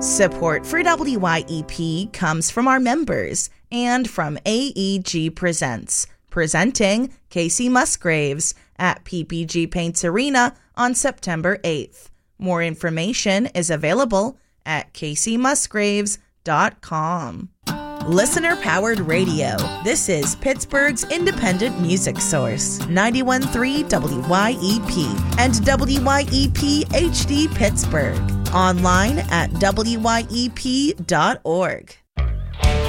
Support for WYEP comes from our members and from AEG Presents, presenting Casey Musgraves at PPG Paints Arena on September 8th. More information is available at caseymusgraves.com. Listener-powered radio. This is Pittsburgh's independent music source, 91.3 WYEP and WYEP HD Pittsburgh. Online at WYEP.org.